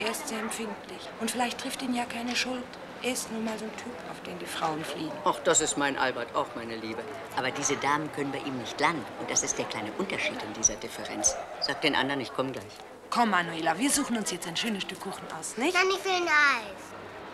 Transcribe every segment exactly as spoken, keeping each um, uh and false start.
Er ist sehr empfindlich. Und vielleicht trifft ihn ja keine Schuld. Er ist nun mal so ein Typ, auf den die Frauen fliegen. Ach, das ist mein Albert, auch meine Liebe. Aber diese Damen können bei ihm nicht landen. Und das ist der kleine Unterschied in dieser Differenz. Sag den anderen, ich komme gleich. Komm, Manuela, wir suchen uns jetzt ein schönes Stück Kuchen aus, nicht? Nein, ich will ein Eis.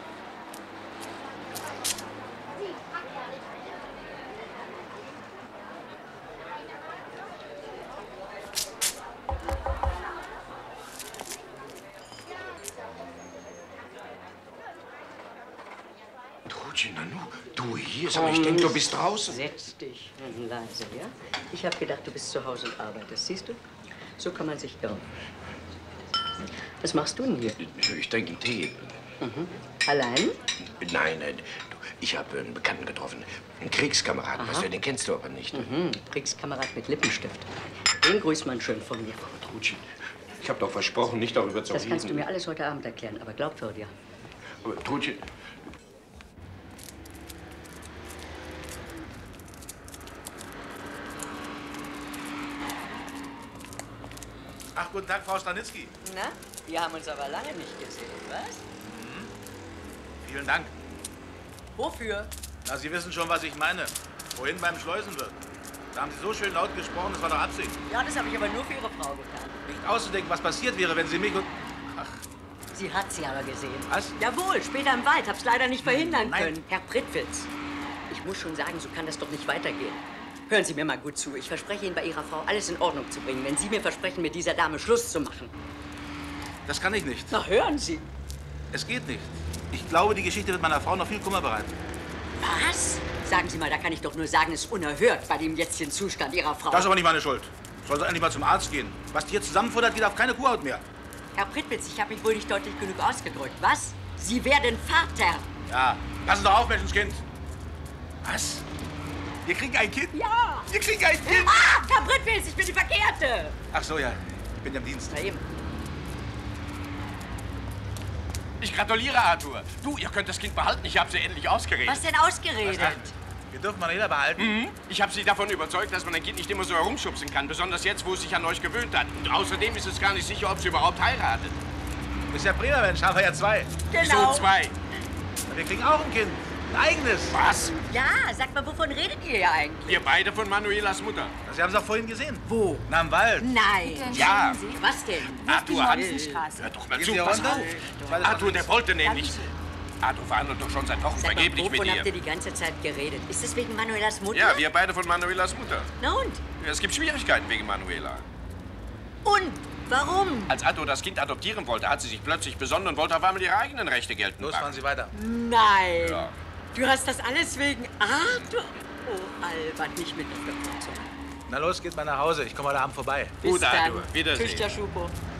Nanu, du hier, aber ich denke, du bist draußen. Setz dich leise, ja? Ich habe gedacht, du bist zu Hause und arbeitest. Siehst du? So kann man sich irren. Was machst du denn hier? Ich trinke einen Tee. Mhm. Allein? Nein, nein. Ich habe einen Bekannten getroffen. Einen Kriegskameraden. Aha. Was für, den kennst du aber nicht. Mhm. Kriegskamerad mit Lippenstift. Den grüßt man schön von mir. Aber Trutschen, ich habe doch versprochen, nicht darüber zu reden. Das kannst du mir alles heute Abend erklären, aber glaubwürdig. Aber Trutschen... Ach, guten Tag, Frau Stanitzky. Na, wir haben uns aber lange nicht gesehen, was? Mhm. Vielen Dank. Wofür? Na, Sie wissen schon, was ich meine. Vorhin beim Schleusenwirt. Da haben Sie so schön laut gesprochen, das war doch Absicht. Ja, das habe ich aber nur für Ihre Frau getan. Nicht auszudenken, was passiert wäre, wenn Sie mich und... Ach. Sie hat sie aber gesehen. Was? Jawohl, später im Wald. Hab's leider nicht verhindern Nein. können. Herr Prittwitz, ich muss schon sagen, so kann das doch nicht weitergehen. Hören Sie mir mal gut zu. Ich verspreche Ihnen, bei Ihrer Frau alles in Ordnung zu bringen, wenn Sie mir versprechen, mit dieser Dame Schluss zu machen. Das kann ich nicht. Na, hören Sie. Es geht nicht. Ich glaube, die Geschichte wird meiner Frau noch viel Kummer bereiten. Was? Sagen Sie mal, da kann ich doch nur sagen, es ist unerhört bei dem jetzigen Zustand Ihrer Frau. Das ist aber nicht meine Schuld. Soll sie endlich mal zum Arzt gehen. Was die hier zusammenfuttert, geht auf keine Kuhhaut mehr. Herr Prittwitz, ich habe mich wohl nicht deutlich genug ausgedrückt. Was? Sie werden Vater. Ja, passen Sie doch auf, Menschenskind. Was? Wir kriegen ein Kind? Ja. Wir kriegen ein Kind? Ah, Herr Prittwitz, ich bin die Verkehrte. Ach so, ja. Ich bin ja im Dienst. Na eben. Ich gratuliere, Arthur. Du, ihr könnt das Kind behalten. Ich habe sie endlich ausgeredet. Was denn ausgeredet? Wir dürfen Manuela behalten? Mhm. Ich habe sie davon überzeugt, dass man ein Kind nicht immer so herumschubsen kann. Besonders jetzt, wo es sich an euch gewöhnt hat. Und außerdem ist es gar nicht sicher, ob sie überhaupt heiratet. Du bist ja prima, Mensch. Haben wir ja zwei. Genau. So zwei. Wir kriegen auch ein Kind. Ein eigenes. Was? Ja, sag mal, wovon redet ihr ja eigentlich? Wir beide von Manuelas Mutter. Sie haben es auch vorhin gesehen. Wo? Na, im Wald. Nein. Ja. Was denn? Arthur hat... Straße. Hör doch mal Gehen zu, Sie pass runter? auf. Arthur, der wollte nämlich... Arthur verhandelt doch schon seit Wochen Sag mal, vergeblich mit wovon habt ihr ihr. die ganze Zeit geredet? Ist es wegen Manuelas Mutter? Ja, wir beide von Manuelas Mutter. Na und? Ja, es gibt Schwierigkeiten wegen Manuela. Und? Warum? Als Arthur das Kind adoptieren wollte, hat sie sich plötzlich besonnen und wollte auf einmal ihre eigenen Rechte geltend Los, machen. fahren Sie weiter. Nein. Ja. Du hast das alles wegen Arthur? Oh, Albert, nicht mit auf der Kurze. Na los, geht mal nach Hause. Ich komme heute Abend vorbei. Gut, Bis dann. Arthur. Wiedersehen. Tschüss, Schupo.